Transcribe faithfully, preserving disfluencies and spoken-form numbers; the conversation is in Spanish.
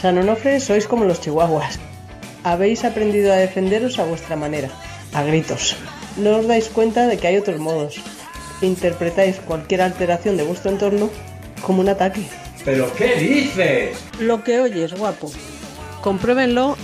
San Onofre sois como los chihuahuas. Habéis aprendido a defenderos a vuestra manera, a gritos. No os dais cuenta de que hay otros modos. Interpretáis cualquier alteración de vuestro entorno como un ataque. ¿Pero qué dices? Lo que oyes, guapo. Compruébenlo